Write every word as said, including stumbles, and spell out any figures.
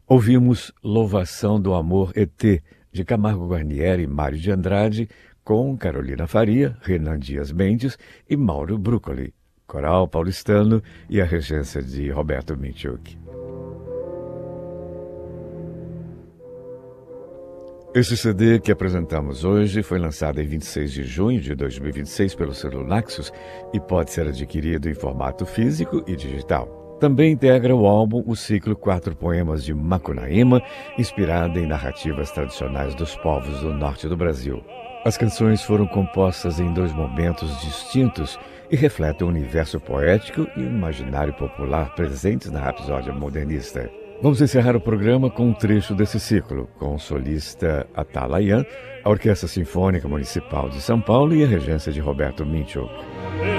Ouvimos Louvação do Amor E T, de Camargo Guarnieri e Mário de Andrade, com Carolina Faria, Renan Dias Mendes e Mauro Bruccoli, coral paulistano e a regência de Roberto Minchuk. Esse C D que apresentamos hoje foi lançado em vinte e seis de junho de dois mil e vinte e seis pelo selo Naxos e pode ser adquirido em formato físico e digital. Também integra o álbum o ciclo Quatro Poemas de Macunaíma, inspirado em narrativas tradicionais dos povos do norte do Brasil. As canções foram compostas em dois momentos distintos e refletem o universo poético e o imaginário popular presentes na Rapsódia modernista. Vamos encerrar o programa com um trecho desse ciclo, com o solista Atalayan, a Orquestra Sinfônica Municipal de São Paulo e a regência de Roberto Minchuk.